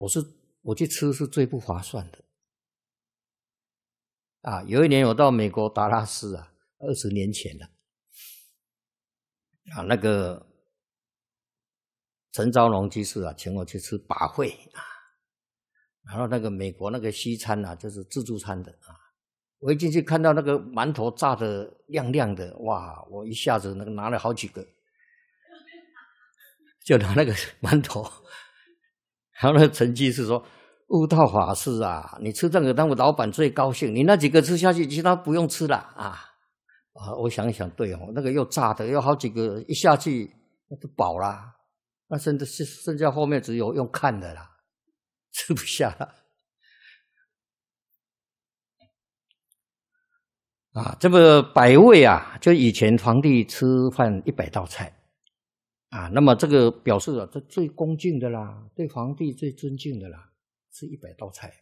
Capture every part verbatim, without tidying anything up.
我是我去吃是最不划算的。啊，有一年我到美国达拉斯啊，二十年前了。啊，那个陈昭龙居士啊，请我去吃把会啊，然后那个美国那个西餐啊，就是自助餐的啊。我一进去看到那个馒头炸得亮亮的，哇！我一下子那个拿了好几个，就拿那个馒头。然后那个陈居士说：“悟道法师啊，你吃这个当我老板最高兴，你那几个吃下去，其他不用吃了啊。”啊，我想一想，对哦，那个又炸的，又好几个，一下去那就饱啦。那甚至剩下后面只有用看的啦，吃不下了。啊，这个百味啊，就以前皇帝吃饭一百道菜啊，那么这个表示啊，这最恭敬的啦，对皇帝最尊敬的啦，是一百道菜。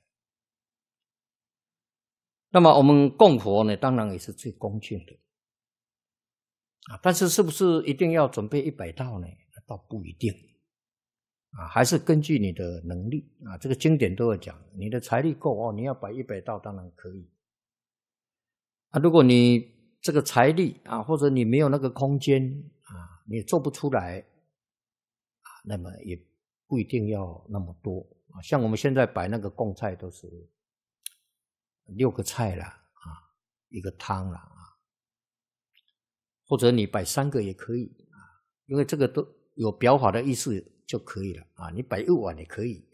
那么我们供佛呢，当然也是最恭敬的啊，但是是不是一定要准备一百道呢？倒不一定啊，还是根据你的能力啊。这个经典都有讲，你的财力够哦，你要摆一百道当然可以。啊，如果你这个财力啊，或者你没有那个空间啊，你做不出来啊，那么也不一定要那么多啊。像我们现在摆那个供菜都是六个菜啦啊，一个汤啦啊，或者你摆三个也可以啊，因为这个都有表法的意思就可以了啊。你摆一碗也可以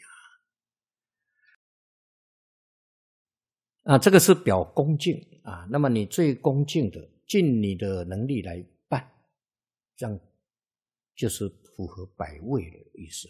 啊，这个是表恭敬啊。那么你最恭敬的，尽你的能力来办，这样就是符合百味的意思了。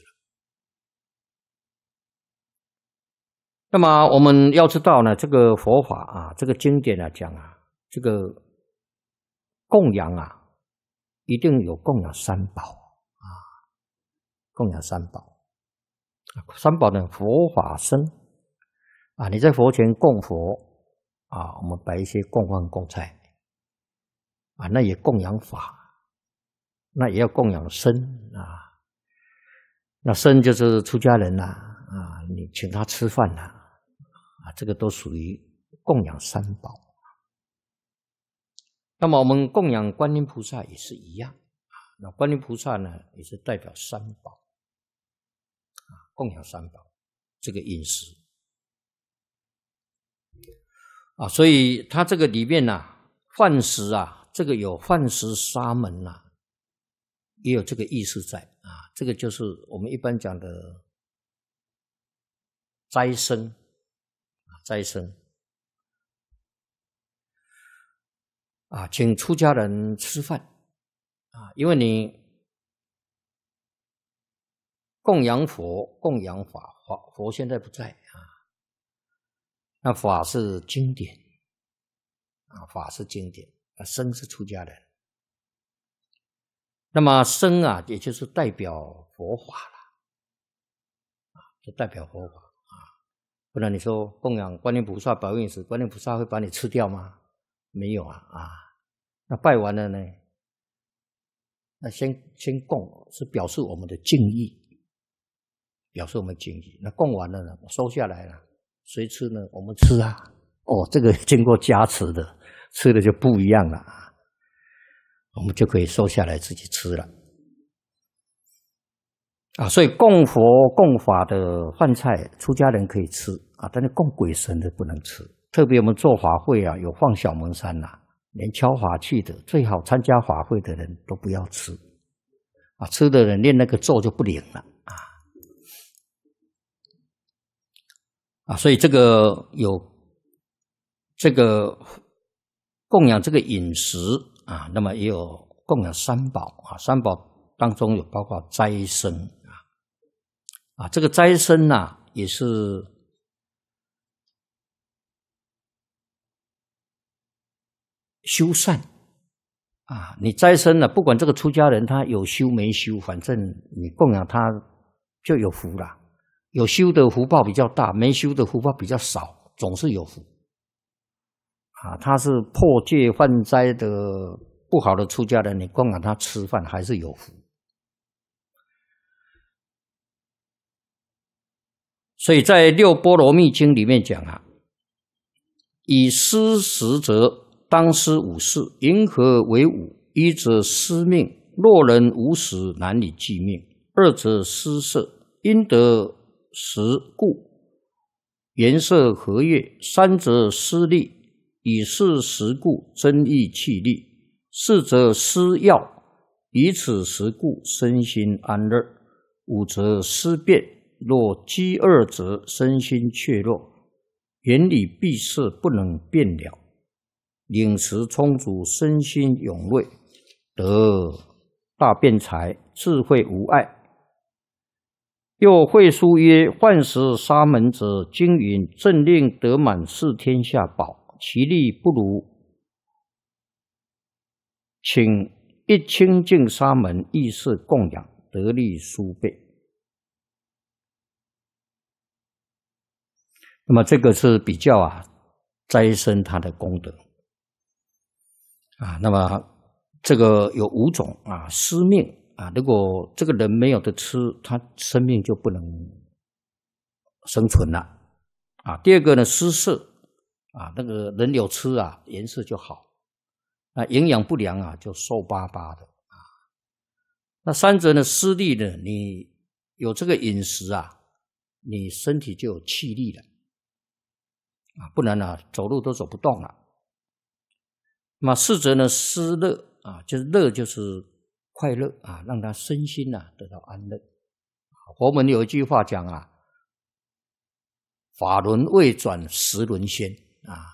那么我们要知道呢，这个佛法啊，这个经典来讲啊，这个供养啊，一定有供养三宝啊，供养三宝。三宝呢，佛法僧啊，你在佛前供佛啊，我们摆一些供饭供菜啊，那也供养法，那也要供养僧啊。那僧就是出家人呐啊，你请他吃饭呐啊，这个都属于供养三宝。那么我们供养观音菩萨也是一样啊，那观音菩萨呢也是代表三宝啊，供养三宝这个饮食啊，所以它这个里面啊，饭食啊，这个有饭食沙门啊，也有这个意思在啊，这个就是我们一般讲的斋僧啊，斋僧啊，请出家人吃饭啊，因为你供养佛、供养法，法佛现在不在啊，那法是经典啊，法是经典啊，僧是出家人。那么僧啊，也就是代表佛法了啊，就代表佛法啊。不然你说供养观音菩萨保佑时，观音菩萨会把你吃掉吗？没有啊啊。那拜完了呢？那先先供是表示我们的敬意，表示我们敬意。那供完了呢，收下来了，谁吃呢？我们吃啊。哦，这个经过加持的，吃的就不一样了啊。我们就可以收下来自己吃了啊。所以供佛供法的饭菜，出家人可以吃啊，但是供鬼神的不能吃。特别我们做法会啊，有放小蒙山呐、啊，连敲法器的，最好参加法会的人都不要吃啊，吃的人念那个咒就不灵了啊啊，所以这个有这个供养这个饮食啊，那么也有供养三宝啊，三宝当中有包括斋僧啊，啊，这个斋僧啊也是修善啊，你斋僧呢，不管这个出家人他有修没修，反正你供养他就有福了。有修的福报比较大，没修的福报比较少，总是有福啊。他是破戒犯灾的不好的出家人，你供养他吃饭还是有福所以在《六波罗蜜经》里面讲啊，以施食者，当施五事，云何为五？一则施命，若人无食，难以继命；二则施色，因得食故，颜色和悦；三则施力，以是食故，增益气力；四则施药，以此食故，身心安乐；五则施辩，若饥饿者，身心怯弱，眼里闭塞，不能辨了；饮食充足，身心踊跃，得大辩才，智慧无碍。又会书曰：患食沙门者，经云：正令得满四天下宝，其力不如请一清净沙门意识供养，得力数倍。那么这个是比较啊斋生他的功德啊。那么这个有五种啊，施命啊，如果这个人没有得吃，他生命就不能生存了啊。第二个呢，施色啊，那个人有吃啊，颜色就好。那营养不良啊，就瘦巴巴的啊。那三者呢，施力呢，你有这个饮食啊，你身体就有气力了啊，不然啊，走路都走不动了。那么四者呢，施乐啊，就是乐就是快乐啊，让他身心啊得到安乐。佛门有一句话讲啊，法轮未转，时轮先啊。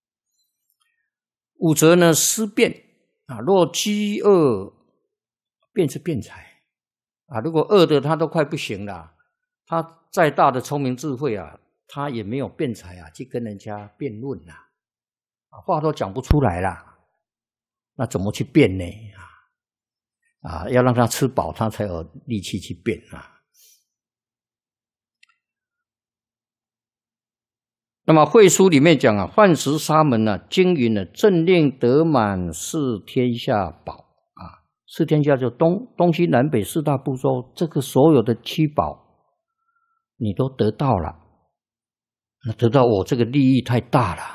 五则呢，施辩啊，若饥饿，辩是辩才啊。如果饿的他都快不行了，他再大的聪明智慧啊，他也没有辩才啊，去跟人家辩论啦，啊，话都讲不出来啦。那怎么去辩呢？啊，啊，要让他吃饱，他才有力气去辩啊。那么会书里面讲啊，幻食沙门呢、啊，经云呢，正令得满四天下宝啊，四天下就东东西南北四大部洲，这个所有的七宝你都得到了，那得到我这个利益太大了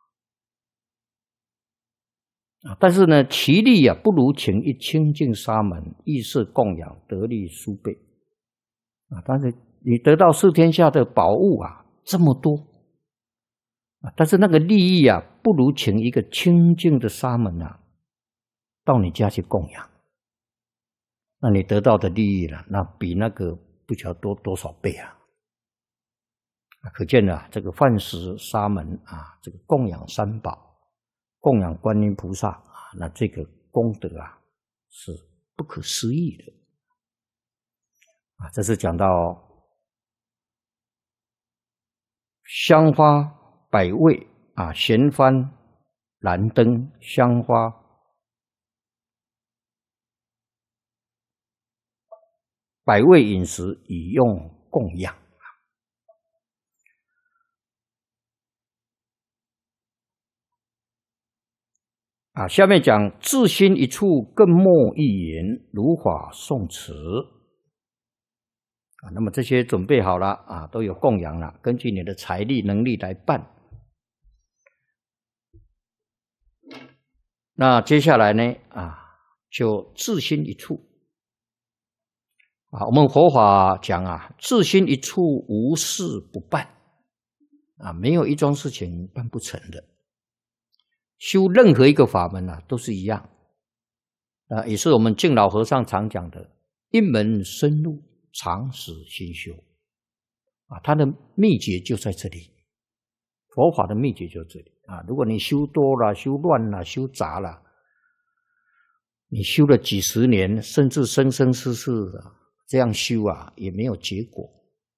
啊！但是呢，其力啊不如请一清净沙门意识供养，得力数倍啊！但是你得到四天下的宝物啊，这么多。但是那个利益啊，不如请一个清净的沙门啊，到你家去供养，那你得到的利益了，那比那个不晓得多多少倍啊！可见啊，这个饭食沙门啊，这个供养三宝，供养观音菩萨啊，那这个功德啊是不可思议的啊！这是讲到香花。百味啊，咸番、燃灯、香花，百味饮食以用供养啊。下面讲自心一处，更莫一言，如法诵持啊。那么这些准备好了啊，都有供养了，根据你的财力能力来办。那接下来呢啊，就自心一处啊。我们佛法讲啊，自心一处，无事不办啊，没有一桩事情办不成的。修任何一个法门啊，都是一样啊，也是我们净老和尚常讲的“一门深入，常使心修”啊，它的秘诀就在这里。佛法的秘诀就在这里啊！如果你修多了、修乱了、修杂了，你修了几十年，甚至生生世世这样修啊，也没有结果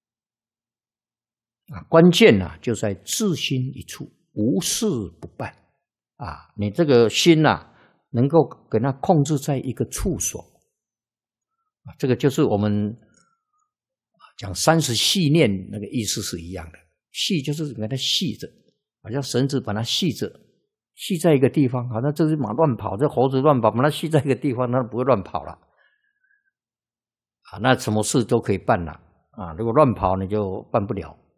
啊！关键啊，就在自心一处，无事不办啊！你这个心啊，能够给它控制在一个处所啊，这个就是我们讲三十细念那个意思是一样的。系就是给它系着，好像绳子把它系着，系在一个地方，好像这只马乱跑，这猴子乱跑，把它系在一个地方，它不会乱跑了啊。那什么事都可以办了啊。如果乱跑，你就办不了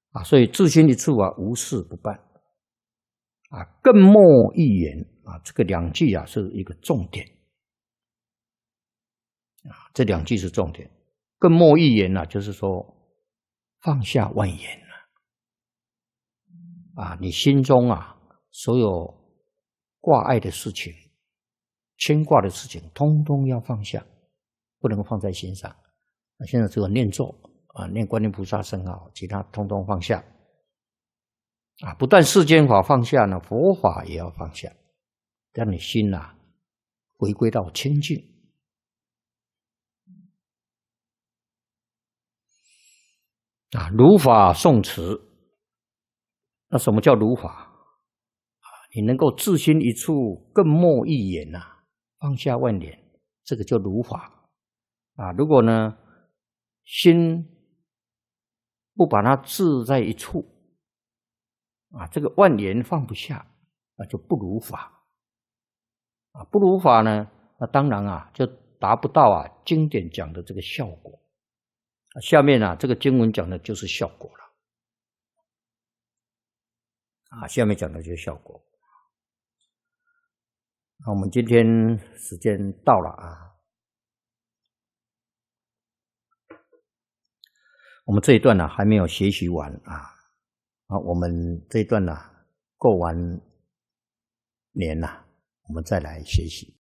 啊，所以自心一处啊，无事不办啊，更莫一言啊，这个两句啊是一个重点啊，这两句是重点。更莫一言啊，就是说放下万言啊，啊，你心中啊所有挂碍的事情、牵挂的事情，通通要放下，不能放在心上。那现在只有念咒啊，念观音菩萨圣号，其他通通放下。啊，不但世间法放下呢，佛法也要放下，让你心啊回归到清净。啊，如法诵持，那什么叫如法？啊，你能够自心一处，更莫一言呐、啊，放下万念，这个叫如法。啊，如果呢心不把它置在一处，啊，这个万言放不下，那就不如法。啊，不如法呢，那当然啊，就达不到啊经典讲的这个效果。下面啊，这个经文讲的就是效果了。啊，下面讲的就是效果。那我们今天时间到了啊，我们这一段呢、啊、还没有学习完啊。好，我们这一段呢、啊、过完年了、啊，我们再来学习。